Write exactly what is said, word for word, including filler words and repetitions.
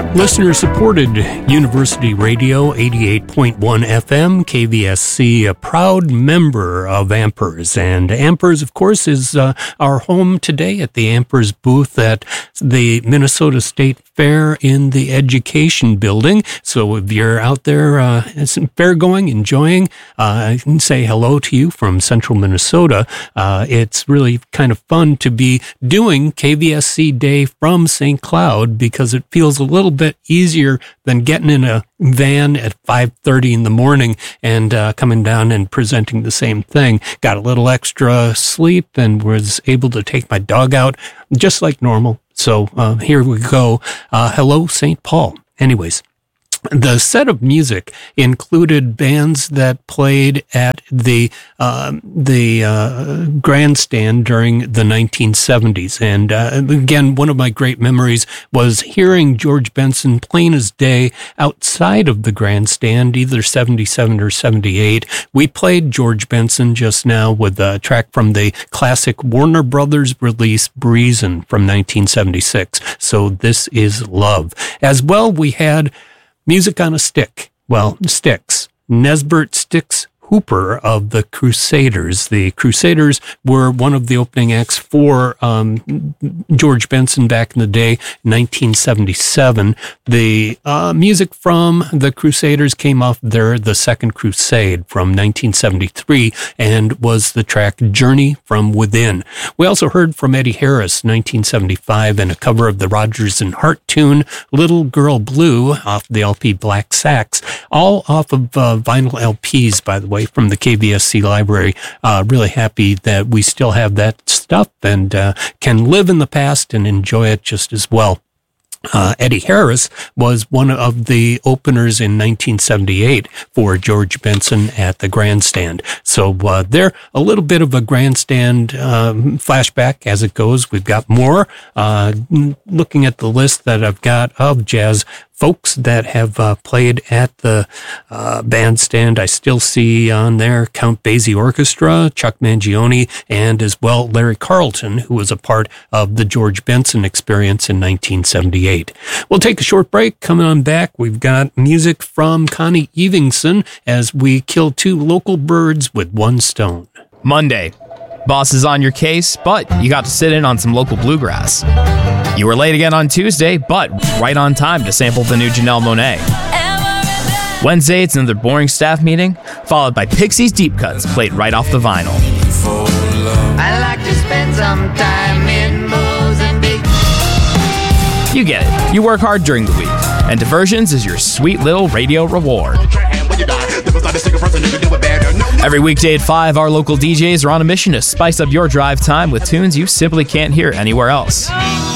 Listener-supported University Radio, eighty-eight point one F M, K V S C, a proud member of Ampers. And Ampers, of course, is uh, our home today at the Ampers booth at the Minnesota State Fair in the Education Building. So if you're out there uh, fair going, enjoying, uh, I can say hello to you from central Minnesota. Uh, it's really kind of fun to be doing K V S C Day from Saint Cloud because it feels a little bit easier than getting in a van at five thirty in the morning and uh, coming down and presenting the same thing. Got a little extra sleep and was able to take my dog out just like normal. So uh, here we go. Uh, hello, Saint Paul. Anyways. The set of music included bands that played at the uh, the uh, grandstand during the nineteen seventies. And uh, again, one of my great memories was hearing George Benson plain as day outside of the grandstand, either seventy-seven or seventy-eight. We played George Benson just now with a track from the classic Warner Brothers release Breezin' from nineteen seventy-six. So this is Love. As well, we had Music on a Stick. Well, Sticks. Nesbert Sticks Hooper of the Crusaders. The Crusaders were one of the opening acts for um, George Benson back in the day, nineteen seventy-seven. The uh, music from the Crusaders came off their The Second Crusade from nineteen seventy-three and was the track Journey from Within. We also heard from Eddie Harris, nineteen seventy-five, and a cover of the Rodgers and Hart tune, Little Girl Blue, off the L P Black Sax, all off of uh, vinyl L Ps, by the way, from the K V S C library. Uh, really happy that we still have that stuff and uh, can live in the past and enjoy it just as well. Uh, Eddie Harris was one of the openers in nineteen seventy-eight for George Benson at the grandstand. So uh, there, a little bit of a grandstand um, flashback as it goes. We've got more. Uh, looking at the list that I've got of jazz folks that have uh, played at the uh, bandstand, I still see on there Count Basie Orchestra, Chuck Mangione, and as well Larry Carlton, who was a part of the George Benson experience in nineteen seventy-eight. We'll take a short break. Coming on back, we've got music from Connie Evingson as we kill two local birds with one stone. Monday. Boss is on your case, but you got to sit in on some local bluegrass. You were late again on Tuesday, but right on time to sample the new Janelle Monáe. Wednesday, it's another boring staff meeting, followed by Pixies Deep Cuts played right off the vinyl. I like to spend some time in Mozambique. You get it. You work hard during the week, and Diversions is your sweet little radio reward. Every weekday at five, our local D Js are on a mission to spice up your drive time with tunes you simply can't hear anywhere else.